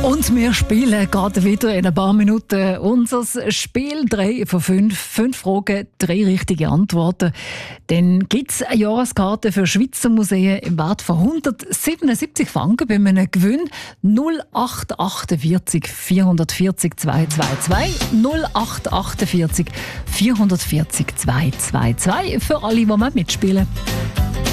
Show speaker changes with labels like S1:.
S1: Und wir spielen gerade wieder in ein paar Minuten unser Spiel 3 von 5. 5 Fragen, 3 richtige Antworten. Dann gibt es eine Jahreskarte für Schweizer Museen im Wert von 177 Franken bei einem Gewinn 0848 440 222 0848 440 222 für alle, die mitspielen.